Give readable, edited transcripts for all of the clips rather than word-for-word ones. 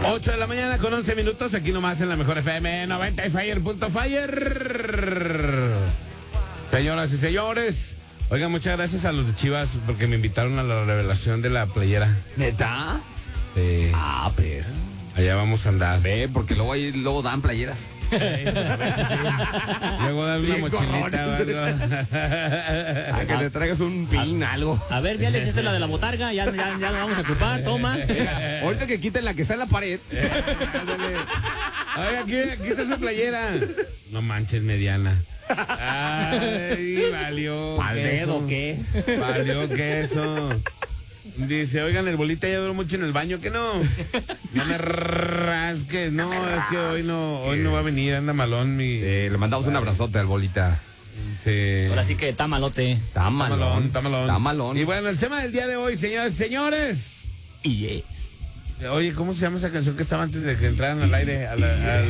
8 de la mañana con 11 minutos, aquí nomás en la mejor FM 90 y Fire.fire. Señoras y señores, oigan, muchas gracias a los de Chivas porque me invitaron a la revelación de la playera. ¿Neta? Pero Allá vamos a andar. ve, porque luego dan playeras. Luego dar una mochilita o algo. A que le traigas un pin, algo. A ver, ya le echaste la de la botarga, ya lo vamos a ocupar, toma. Ahorita que quiten la que está en la pared. Oiga, aquí está su playera. No manches, mediana. Ay, valió. ¿Pal dedo queso. qué? Valió queso. Dice, oigan, el bolita ya duró mucho en el baño, que no. No me rasques, no, es que hoy no va a venir, anda malón mi. Le mandamos un abrazote al bolita. Sí. Ahora sí que está malote. Está malón. Está malón. Está malón. Y bueno, el tema del día de hoy, señoras y señores. Y es. Oye, ¿cómo se llama esa canción que estaba antes de que entraran al aire? Al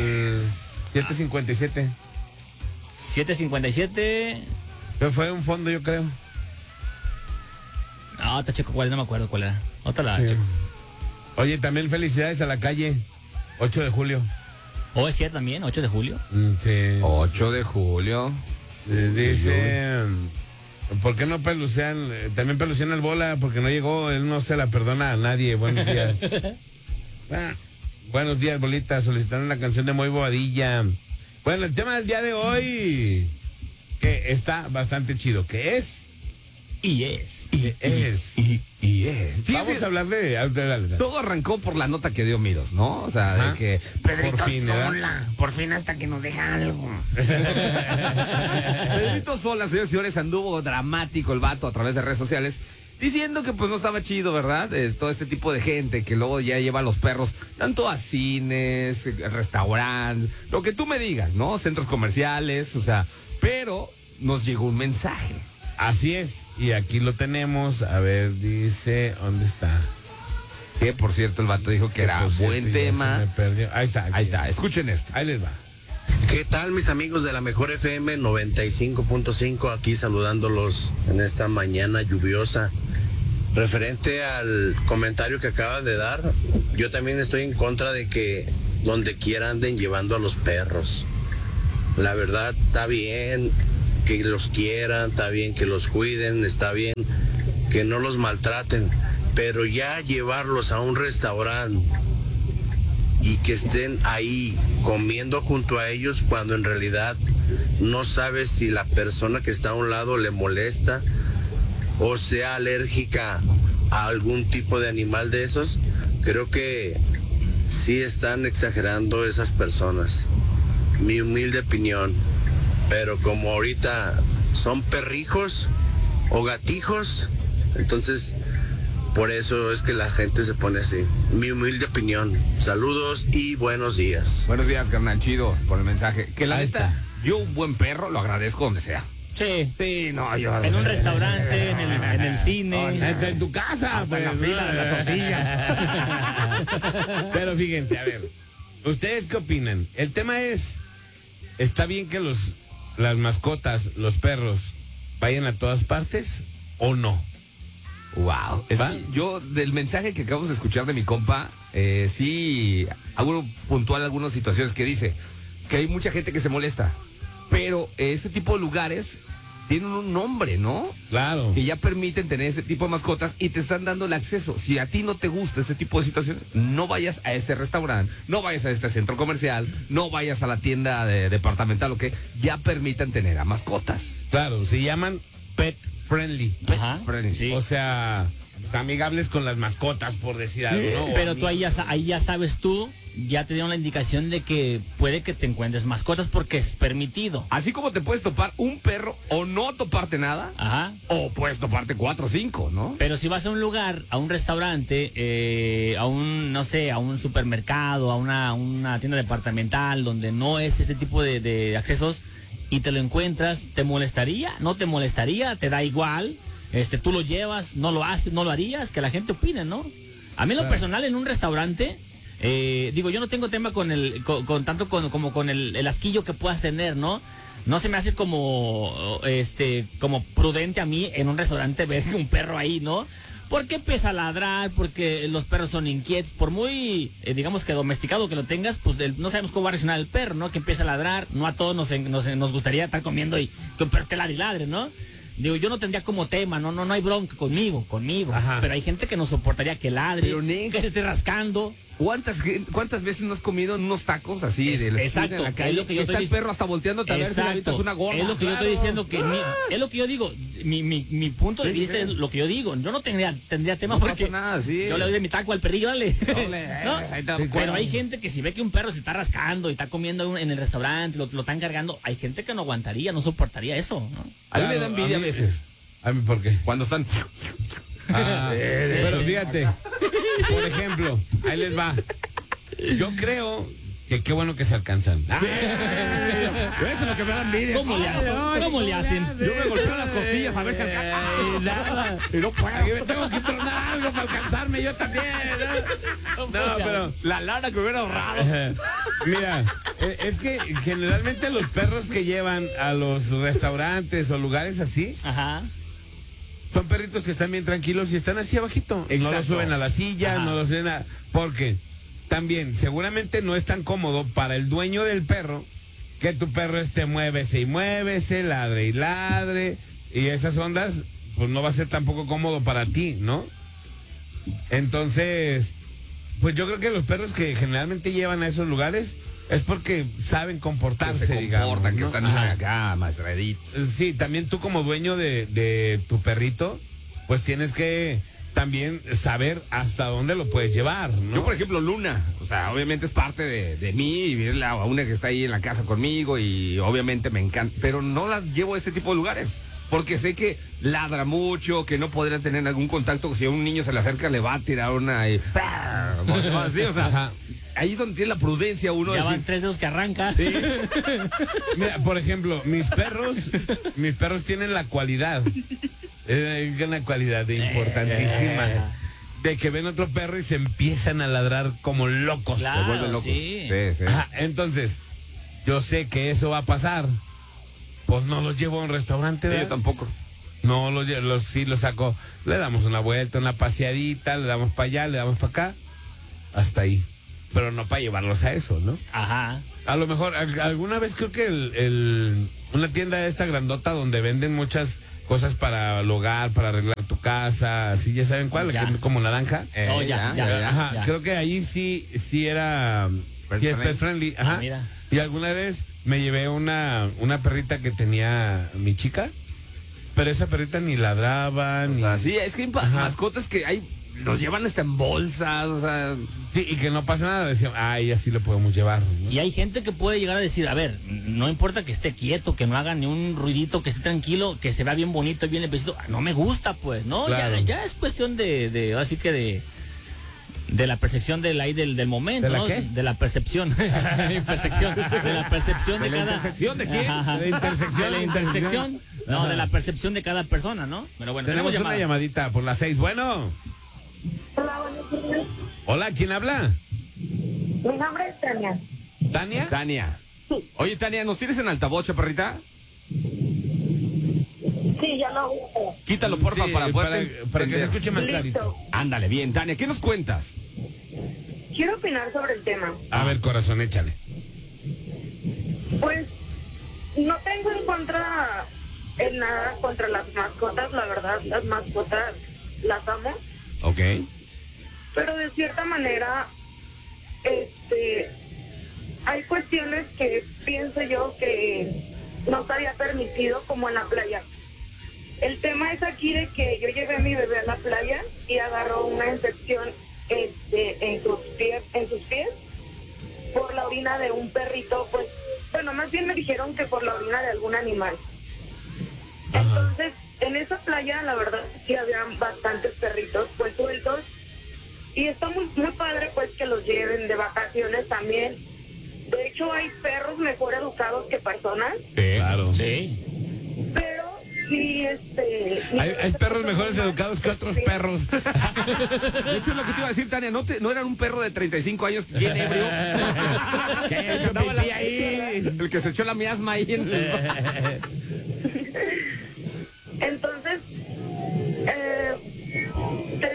7:57. 7:57. Pero fue un fondo, yo creo. No, te checo cuál, no me acuerdo cuál era. Otra la Sí. checo. Oye, también felicidades a la calle. 8 de julio. O es cierto también, 8 de julio. Sí. 8 de julio. Dice, ¿por qué no pelucean? También pelucean al Bola porque no llegó, él no se la perdona a nadie. Buenos días. Buenos días, Bolita, solicitando la canción de Muy Bobadilla. Bueno, el tema del día de hoy, que está bastante chido, que es... Y es. Vamos a hablar de... Dale. Todo arrancó por la nota que dio Miros, ¿no? O sea, Ajá. de que Por fin, ¿verdad? Sola, por fin hasta que nos deja algo. Pedrito Sola, señores y señores, anduvo dramático el vato a través de redes sociales, diciendo que pues no estaba chido, ¿verdad? Todo este tipo de gente que luego ya lleva a los perros tanto a cines, restaurantes, lo que tú me digas, ¿no? Centros comerciales, o sea, pero nos llegó un mensaje. Así es, y aquí lo tenemos. A ver, dice, ¿dónde está? Que por cierto el vato dijo que era Por cierto, buen ya tema. se me perdió. Ahí está. Ahí está, escuchen esto. Ahí les va. ¿Qué tal, mis amigos de la mejor FM 95.5? Aquí saludándolos en esta mañana lluviosa. Referente al comentario que acaba de dar, yo también estoy en contra de que donde quiera anden llevando a los perros. La verdad, está bien que los quieran, está bien que los cuiden, está bien que no los maltraten, pero ya llevarlos a un restaurante y que estén ahí comiendo junto a ellos cuando en realidad no sabes si la persona que está a un lado le molesta o sea alérgica a algún tipo de animal de esos, creo que sí están exagerando esas personas. Mi humilde opinión. Pero como ahorita son perrijos o gatijos, entonces por eso es que la gente se pone así. Mi humilde opinión. Saludos y buenos días. Buenos días, carnal, chido por el mensaje. Que la Ahí neta, está. yo un buen perro lo agradezco donde sea. Sí. Sí, no, yo... En un restaurante, en el cine. En tu casa, Hasta en la pues, fila de las tortillas. Pero fíjense, a ver, ¿ustedes qué opinan? El tema es, ¿está bien que las mascotas, los perros, vayan a todas partes o no? Wow. Yo, del mensaje que acabamos de escuchar de mi compa, sí, puntual algunas situaciones que dice que hay mucha gente que se molesta, pero este tipo de lugares tienen un nombre, ¿no? Claro. Que ya permiten tener ese tipo de mascotas y te están dando el acceso. Si a ti no te gusta ese tipo de situaciones, no vayas a este restaurante, no vayas a este centro comercial, no vayas a la tienda departamental, o que ya permitan tener a mascotas. Claro, se llaman pet friendly. Ajá. Friendly. Sí. O sea, amigables con las mascotas, por decir algo, ¿no? Pero tú ahí ya sabes tú, ya te dieron la indicación de que puede que te encuentres mascotas porque es permitido. Así como te puedes topar un perro o no toparte nada, Ajá. o puedes toparte 4 o 5, ¿no? Pero si vas a un lugar, a un restaurante, a un, no sé, a un supermercado, a una tienda departamental donde no es este tipo de accesos y te lo encuentras, ¿te molestaría? ¿No te molestaría? ¿Te da igual? Tú lo llevas, no lo haces, no lo harías, que la gente opine, ¿no? A mí en lo personal en un restaurante, digo, yo no tengo tema con como con el asquillo que puedas tener, ¿no? No se me hace como prudente a mí en un restaurante ver un perro ahí, ¿no? Porque empieza a ladrar, porque los perros son inquietos, por muy, digamos que domesticado que lo tengas, pues no sabemos cómo va a reaccionar el perro, ¿no? Que empieza a ladrar, no a todos nos gustaría estar comiendo y que un perro te ladre y ladre, ¿no? Digo, yo no tendría como tema, no hay bronca conmigo, Ajá. pero hay gente que no soportaría que ladre, Pero, Nick, que se esté rascando. ¿Cuántas veces no has comido en unos tacos así de la esquina, Exacto, en la calle? es lo que yo está estoy el perro hasta volteándote a ver si le avientas una gorda. Es lo que yo estoy diciendo, que es lo que yo digo, mi punto de Sí, vista sí. es lo que yo digo. Yo no tendría tema No porque pasa nada, sí. yo le doy de mi taco al perrillo, dale. ¿No? ahí está. Pero hay gente que si ve que un perro se está rascando y está comiendo en el restaurante, lo están cargando, hay gente que no aguantaría, no soportaría eso, ¿no? A mí me Claro, da envidia a mí- veces. A mí, ¿por qué? Cuando están... Pero fíjate, por ejemplo, ahí les va. Yo creo que qué bueno que se alcanzan. Eso es lo que me da envidia. ¿Cómo le hacen? ¿Cómo le hacen? Yo me golpeo las costillas a ver si alcanza. Nada. Y no puedo. Aquí me tengo que tronar algo para alcanzarme yo también. No, pero La lana que hubiera ahorrado. mira, es que generalmente los perros que llevan a los restaurantes o lugares así Ajá. son perritos que están bien tranquilos y están así abajito. No Exacto. los suben a la silla, Ajá. no los suben a... Porque también seguramente no es tan cómodo para el dueño del perro que tu perro esté muévese y muévese, ladre y ladre. Y esas ondas, pues no va a ser tampoco cómodo para ti, ¿no? Entonces, pues yo creo que los perros que generalmente llevan a esos lugares es porque saben Que comportarse, se comportan, digamos, que ¿no? están Ajá. acá, más reditos. Sí, también tú como dueño de tu perrito, pues tienes que también saber hasta dónde lo puedes llevar, ¿no? Yo, por ejemplo, Luna, o sea, obviamente es parte de mí y verla a una que está ahí en la casa conmigo y obviamente me encanta, pero no la llevo a este tipo de lugares. Porque sé que ladra mucho, que no podría tener algún contacto, si a un niño se le acerca le va a tirar una y... así, o sea, Ajá. ahí es donde tiene la prudencia uno Ya de van decir, 3 dedos que arranca. Mira, por ejemplo, mis perros tienen la cualidad, una cualidad importantísima, de que ven otro perro y se empiezan a ladrar como locos. Claro. se vuelven locos. sí. Sí. Ajá, entonces, yo sé que eso va a pasar. Pues no los llevo a un restaurante, Sí, yo ¿verdad? tampoco. No, sí los saco, le damos una vuelta, una paseadita, le damos para allá, le damos para acá, hasta ahí. Pero no para llevarlos a eso, ¿no? Ajá. A lo mejor, alguna vez creo que una tienda esta grandota donde venden muchas cosas para el hogar, para arreglar tu casa, así ya saben cuál, Ya. que es como naranja. Oh, ya. Ajá, ya. creo que ahí sí era Pet sí es friendly. pet friendly. Ajá. Ah, mira. Y alguna vez me llevé una perrita que tenía mi chica, pero esa perrita ni ladraba, ni... Sí, es que hay mascotas que hay, los llevan hasta en bolsas, o sea... Sí, y que no pasa nada, decían, ay, así lo podemos llevar, ¿no? Y hay gente que puede llegar a decir, a ver, no importa que esté quieto, que no haga ni un ruidito, que esté tranquilo, que se vea bien bonito y bien limpiecito. No me gusta, pues, ¿no? Claro. Ya es cuestión ahora sí que de la percepción del momento, ¿De la ¿no? qué? De la percepción. Impercepción. De la percepción de ¿De la cada... intersección de quién? Ajá. ¿De la intersección? De la intersección. No, de la percepción de cada persona, ¿no? Pero bueno, Tenemos una llamada. llamadita por las 6. Bueno. Hola, buenos días. Hola, ¿quién habla? Mi nombre es Tania. ¿Tania? Tania. Oye, Tania, ¿nos tienes en altavoz, perrita? Sí, ya lo voy a hacer. Quítalo, porfa, Sí, para poder... para que se entender. escuche más clarito. Listo. Ándale, bien, Tania, ¿qué nos cuentas? Quiero opinar sobre el tema. A ver, corazón, échale. Pues no tengo en nada contra las mascotas, la verdad, las mascotas las amo, Ok. pero de cierta manera, hay cuestiones que pienso yo que no estaría permitido como en la playa. El tema es aquí de que yo llevé a mi bebé a la playa y agarró una infección en sus pies por la orina de un perrito, pues, bueno, más bien me dijeron que por la orina de algún animal. Entonces, en esa playa, la verdad, sí habían bastantes perritos, pues, sueltos, y está muy, muy padre, pues, que los lleven de vacaciones también. De hecho, hay perros mejor educados que personas, Claro. Sí. pero sí, Hay perros mejores educados que otros perros. De hecho, es lo que te iba a decir, Tania, ¿no eran un perro de 35 años bien ebrio? ¿Qué ha hecho Andaba pipí ahí? El que se echó la miasma ahí en el... Entonces, te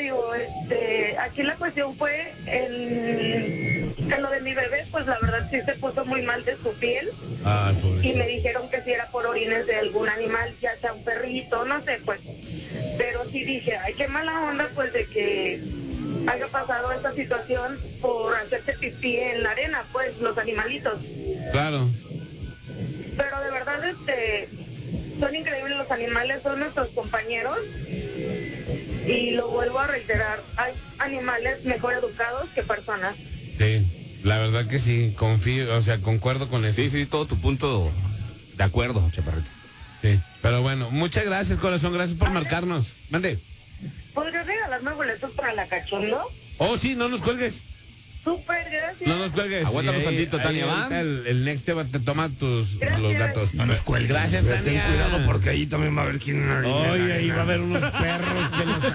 cuestión fue en lo de mi bebé, pues la verdad sí se puso muy mal de su piel. Y me dijeron que si era por orines de algún animal, ya sea un perrito, no sé, pues. Pero sí dije, ay, qué mala onda, pues, de que haya pasado esta situación por hacerse pipí en la arena, pues, los animalitos. Claro. Pero de verdad, son increíbles los animales, son nuestros compañeros. Y lo vuelvo a reiterar, hay animales mejor educados que personas. Sí, la verdad que sí, confío, o sea, concuerdo con eso. Sí, todo tu punto de acuerdo, chaparrito. Sí, pero bueno, muchas gracias, corazón, gracias por marcarnos. Mande. ¿Podrías regalarme boletos para la Cachondo? Oh, sí, no nos cuelgues. Súper, gracias. No nos cuelgues. Aguántame Sí, tantito, Tania, ¿va? ahorita el Next te toma los Gracias. datos. No nos cuelgues. Gracias, Ten Tania. cuidado porque ahí también va a haber quien... Oye, ahí va a haber unos perros que los...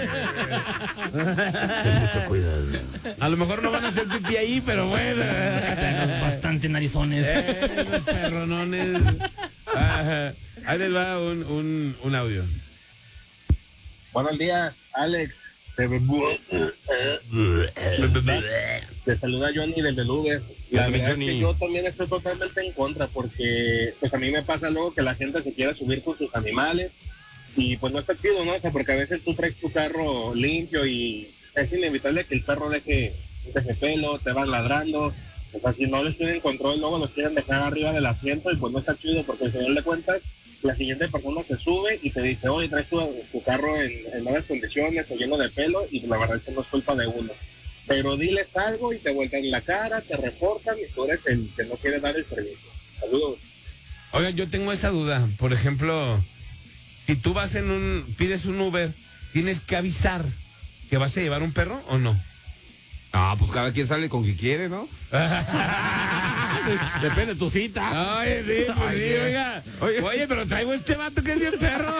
Ten mucho cuidado. A lo mejor no van a hacer pipí ahí, pero bueno. Perros bastante narizones. Los perronones. Ajá. Ahí les va un audio. Buenos días, Alex. Te saluda Johnny desde el Uber. La verdad es que yo también estoy totalmente en contra porque pues a mí me pasa luego que la gente se quiere subir con sus animales y pues no está chido, ¿no? O sea, porque a veces tú traes tu carro limpio y es inevitable que el perro deje pelo, te van ladrando. O sea, si no les tienen control, luego los quieren dejar arriba del asiento y pues no está chido porque al final de cuentas la siguiente persona se sube y te dice, oye, traes tu carro en malas condiciones o lleno de pelo, y la verdad es que no es culpa de uno. Pero diles algo y te vuelven la cara, te reportan y tú eres el que no quiere dar el servicio. Saludos. Oiga, yo tengo esa duda. Por ejemplo, si tú vas pides un Uber, ¿tienes que avisar que vas a llevar un perro o no? Ah, pues cada quien sale con quien quiere, ¿no? Depende de tu cita. Oye, sí, pues sí, oiga. Oye, pero traigo este vato que es bien perro.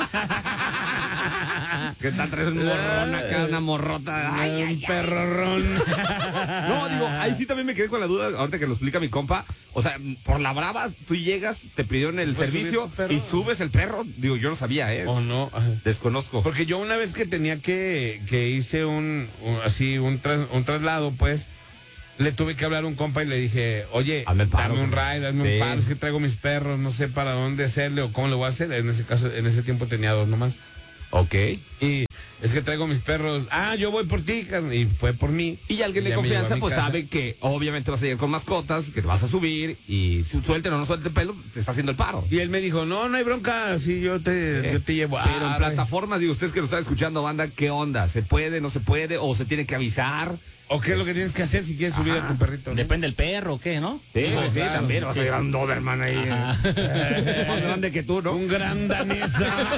¿Qué tal? Traes un morrón acá, una morrota. Un perrorrón. No, digo, ahí sí también me quedé con la duda, ahorita que lo explica mi compa. O sea, por la brava, tú llegas, te pidieron el ¿Puedes servicio subir tu perro? y subes el perro. Digo, yo no sabía, ¿eh? ¿O no? Ajá. Desconozco. Porque yo una vez que tenía que hice un traslado, pues, le tuve que hablar a un compa y le dije, oye, Hazme el paro, dame un compa. ride, dame Sí. un paro, es que traigo mis perros, no sé para dónde hacerle o cómo le voy a hacer. En ese caso, en ese tiempo tenía 2 nomás. Ok. Y es que traigo mis perros, yo voy por ti, carnal, y fue por mí. Y alguien de ya me llevó a confianza mi pues casa. sabe que obviamente vas a llegar con mascotas, que te vas a subir y si suelten o no suelten pelo, te está haciendo el paro. Y él me dijo, no hay bronca, sí, yo te llevo. Pero en Ay. plataformas, digo, ustedes que lo están escuchando, banda, ¿qué onda? ¿Se puede, no se puede? ¿O se tiene que avisar? ¿O qué es lo que tienes que hacer si quieres subir a tu perrito? ¿no? Depende del perro, ¿qué, no? Sí, Claro. también. Vas a llevar un Doberman ahí. Más grande que tú, ¿no? Un gran danés.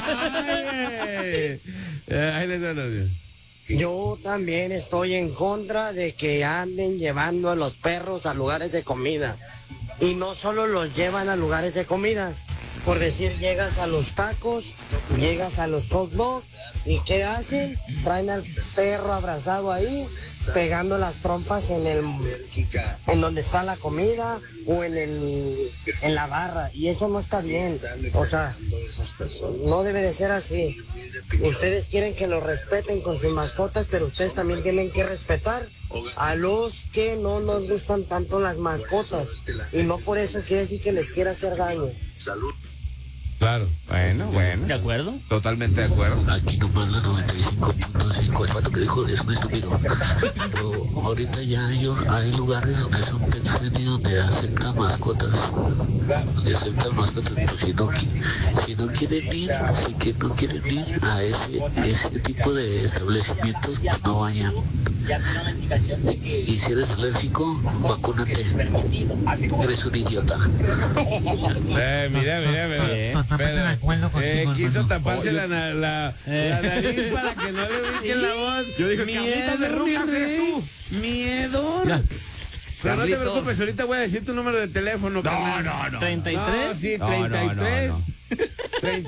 Ahí les doy el audio. Yo también estoy en contra de que anden llevando a los perros a lugares de comida. Y no solo los llevan a lugares de comida. Por decir, llegas a los tacos, llegas a los hot dogs, ¿y qué hacen? Traen al perro abrazado ahí, pegando las trompas en donde está la comida o en la barra. Y eso no está bien. O sea, no debe de ser así. Ustedes quieren que los respeten con sus mascotas, pero ustedes también tienen que respetar a los que no nos gustan tanto las mascotas. Y no por eso quiere decir que les quiera hacer daño. Claro. Bueno. ¿De acuerdo? Totalmente de acuerdo. Aquí nomás la 95.5, el vato que dijo es un estúpido. Pero ahorita ya hay lugares donde son pet friendly, donde aceptan mascotas. Pues si no quieren ir, si que no quieren ir a ese tipo de establecimientos, pues no vayan. Y si eres alérgico, vacúnate. Eres un idiota. Mira. Totalmente de acuerdo contigo, Quiso hermano. taparse la nariz para que no le ubiquen la voz. Yo dije, Carlitos de Rucas eres tú. Miedo. Mira. Pero no te Carlitos. preocupes, ahorita voy a decir tu número de teléfono. carnal. no. 33. No, sí, No, 33. no.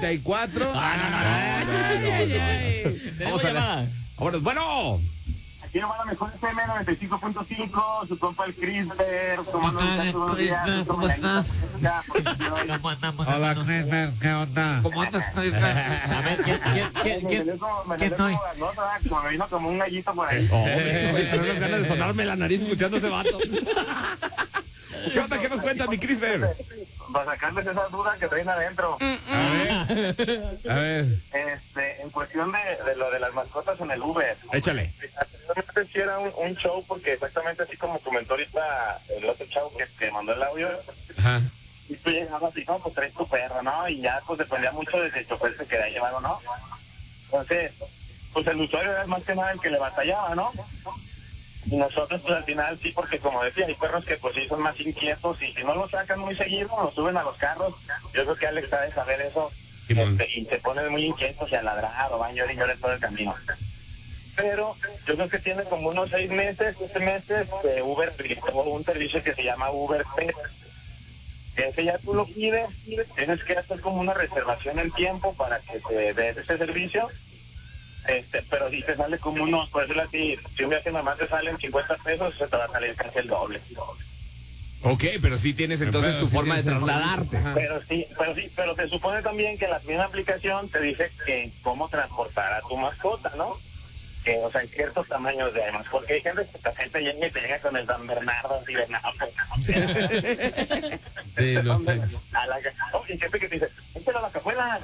34. Tenemos Vamos a ver. llamada. Ahora, bueno. Aquí va la mejor FM 95.5, su compa el Crisper. ¿Cómo estás? Hola, Crisper, ¿qué onda? ¿Cómo andas? A ver, ¿qué estoy? Como me vino como un gallito por ahí. Pero unas ganas de sonarme la nariz escuchando ese vato. ¿Qué onda? ¿Qué nos cuentas, mi Crisper? Para sacarles esas dudas que traen adentro. A ver. En cuestión de lo de las mascotas en el Uber. Échale. Anteriormente sí era un show, porque exactamente así como comentó ahorita el otro chavo que mandó el audio. Ajá. Y tú llegabas y no, pues traes tu perro, ¿no? Y ya pues dependía mucho de si el chofer se quería llevar o no. Entonces, pues el usuario era más que nada el que le batallaba, ¿no? Y nosotros pues al final sí, porque como decía, hay perros que pues sí son más inquietos y si no los sacan muy seguido, los suben a los carros. Yo creo que Alex sabe saber eso. Y se ponen muy inquietos y a ladrar o van llorar y llorar todo el camino. Pero yo creo que tiene como unos 6 meses, 7 meses, Uber tuvo un servicio que se llama Uber Pet. Ese ya tú lo pides, tienes que hacer como una reservación en tiempo para que te dé ese servicio. Pero si te sale como unos, por decirlo así, si un viaje nomás te salen 50 pesos, se te va a salir casi el doble. Ok, pero sí tienes entonces tu forma de trasladarte. Pero se supone también que la misma aplicación te dice que cómo transportar a tu mascota, ¿no? Que, o sea, en ciertos tamaños de animales, porque hay gente que la gente llega y te llega con el San Bernardo así de nada. Sí, Y gente que te dice, ¿este es la cajuela?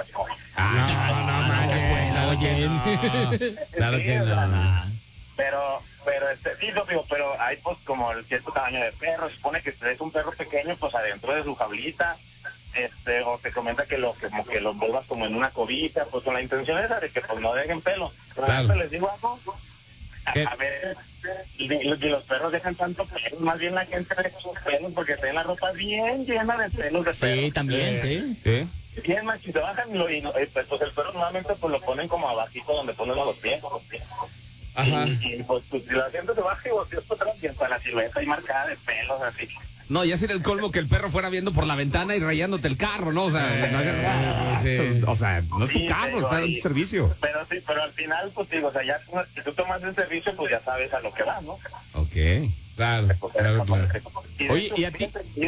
Claro que no. Pero sí, pero hay pues como el cierto tamaño de perro. Se supone que si es un perro pequeño, pues adentro de su jaulita, o te comenta que lo envuelvas como en una cobija, pues con la intención esa de que pues no dejen pelo. Pero claro. Les digo algo, a ver, y los perros dejan tanto pelo, más bien la gente deja sus pelos porque tienen la ropa bien llena de pelos de perro. Sí, también, sí. Bien, más si te bajan pues el perro normalmente pues lo ponen como abajito donde ponen los pies. Ajá. Y pues si la gente se baja y volteas para atrás y hasta la silueta ahí marcada de pelos así. No, ya sería el colmo que el perro fuera viendo por la ventana y rayándote el carro, ¿no? O sea, o sea, no es tu carro, está en tu servicio. Pero sí, pero al final, pues digo, o sea, ya si tú tomas el servicio, pues ya sabes a lo que vas, ¿no? Ok. Claro. Oye, ¿y a ti?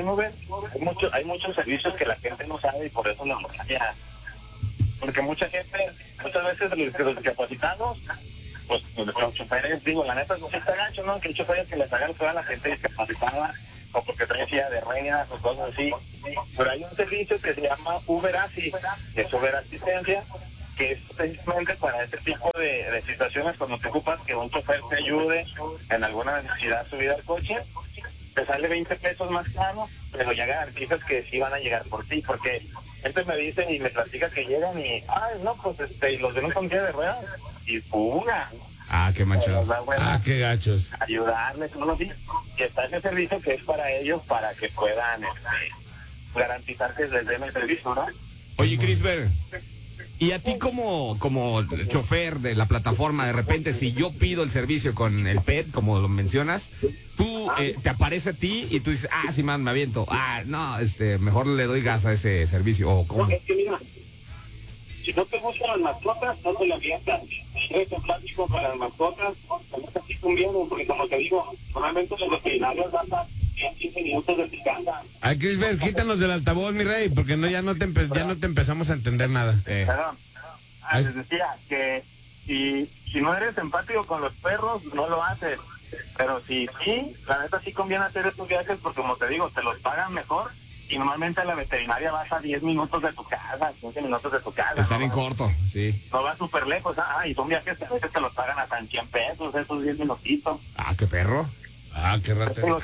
Hay muchos servicios que la gente no sabe y por eso no lo cambia. Porque muchas veces los discapacitados, pues los choferes, digo, la neta, no se está gancho, ¿no? Que hay choferes que les hagan toda la gente discapacitada, o porque traen silla de ruedas o cosas así. Pero hay un servicio que se llama Uber Assi, que es Uber Asistencia, que es precisamente para este tipo de situaciones cuando te ocupas que un chofer te ayude en alguna necesidad subida al coche. Te sale 20 pesos más caro, pero ya garantizas que sí van a llegar por ti, porque gente me dice y me platica que llegan y, no, pues y los de un con silla de ruedas, y fuga. Ah, qué macho. Qué gachos. Ayudarles, ¿no? Así. Y está ese servicio que es para ellos, para que puedan garantizar que les den el servicio, ¿no? Oye, Crisper, y a ti como chofer de la plataforma, de repente, si yo pido el servicio con el PET, como lo mencionas, tú te aparece a ti y tú dices, sí, man, me aviento. No, mejor le doy gas a ese servicio. ¿O cómo? No, es que mira, si no te gustan las mascotas, no te las avientas. Si eres empático para las mascotas, no te estoy cumpliendo, porque como te digo, normalmente los veterinarios dan 15 minutos de picada. Hay que ver, quítanos del altavoz, mi rey, porque ya no te empezamos a entender nada. Perdón. Les decía que si no eres empático con los perros, no lo haces. Pero sí, la neta sí conviene hacer estos viajes porque, como te digo, te los pagan mejor. Y normalmente a la veterinaria vas a 10 minutos de tu casa, 15 minutos de tu casa. Están en corto, sí. No vas súper lejos, y son viajes que a veces te los pagan hasta en 100 pesos, esos 10 minutitos. Qué perro. Qué rato. No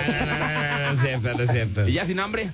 es cierto. ¿Y ya sin hambre?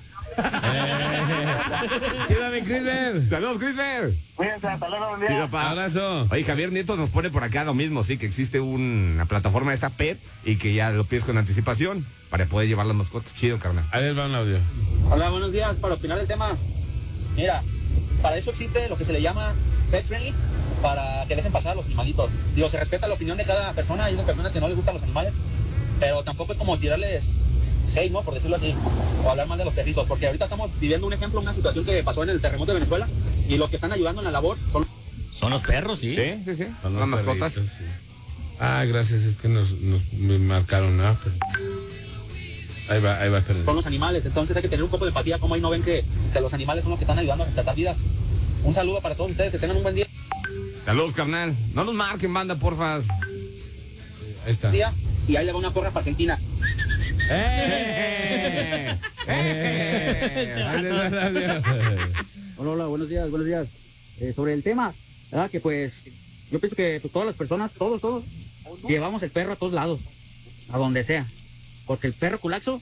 Chido, mi Crisper. Saludos, Crisper. Cuídense, hasta luego, buen día. Abrazo. Oye, Javier Nieto nos pone por acá lo mismo, sí, que existe una plataforma de esta PET y que ya lo pides con anticipación para poder llevar las mascotas. Chido, carnal. Ahí les va un audio. Hola, buenos días. Para opinar del tema, mira, para eso existe lo que se le llama pet friendly, para que dejen pasar a los animalitos. Digo, se respeta la opinión de cada persona. Hay unas personas que no les gustan los animales, pero tampoco es como tirarles hate, ¿no? Por decirlo así, o hablar mal de los perritos, porque ahorita estamos viviendo un ejemplo, una situación que pasó en el terremoto de Venezuela, y los que están ayudando en la labor son los perros, sí. Sí. Son las mascotas. Sí. Ah, gracias, es que me marcaron, ¿no? Ahí va, perdón. Con los animales, entonces hay que tener un poco de empatía, como ahí no ven que los animales son los que están ayudando a rescatar vidas. Un saludo para todos ustedes, que tengan un buen día. Saludos, carnal. No nos marquen, banda, porfa. Ahí está. Y ahí le va una porra para Argentina. Hola, buenos días. Sobre el tema, ¿verdad? Que pues, yo pienso que pues, todas las personas, todos, llevamos el perro a todos lados, a donde sea. Porque el perro culaxo,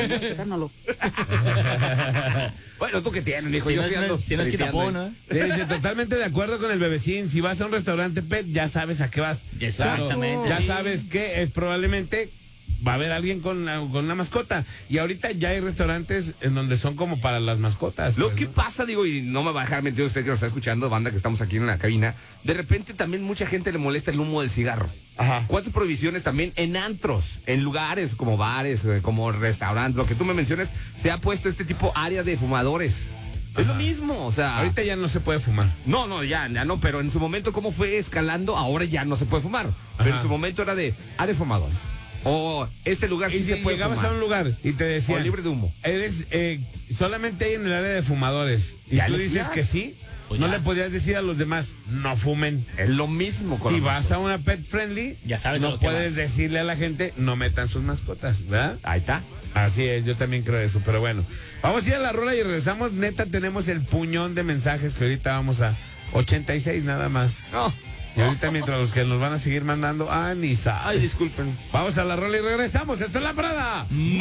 Bueno, ¿tú qué tienes, mijo? Si no es quitapón, ¿no? Dice, totalmente de acuerdo con el bebecín. Si vas a un restaurante pet, ya sabes a qué vas. Exactamente. Claro, ya sabes que es probablemente va a haber alguien con una mascota. Y ahorita ya hay restaurantes en donde son como para las mascotas. Lo pues, que pasa, digo, y no me va a dejar mentir usted que nos está escuchando, banda, que estamos aquí en la cabina, de repente también mucha gente le molesta el humo del cigarro. Ajá. ¿Cuántas prohibiciones también en antros, en lugares como bares, como restaurantes, lo que tú me mencionas, se ha puesto este tipo área de fumadores? Es lo mismo, o sea... Ahorita ya no se puede fumar. No, ya no, pero en su momento, ¿cómo fue escalando? Ahora ya no se puede fumar. Pero en su momento era de área de fumadores. O este lugar sí y se si puede llegabas fumar. a un lugar y te decían... O libre de humo. Eres, solamente hay en el área de fumadores. Y ¿Ya tú le dices decías? que sí. Pues no ya. le podías decir a los demás, no fumen. Es lo mismo con Y los- vas a una pet friendly, Ya sabes a no lo que puedes vas. decirle a la gente, no metan sus mascotas, ¿verdad? Ahí está. Así es, yo también creo eso, pero bueno. Vamos a ir a la rola y regresamos. Neta, tenemos el puñón de mensajes que ahorita vamos a 86 nada más. No. Y ahorita mientras los que nos van a seguir mandando, ni sabe. Ay, disculpen. Vamos a la rola y regresamos. Esto es La Parada.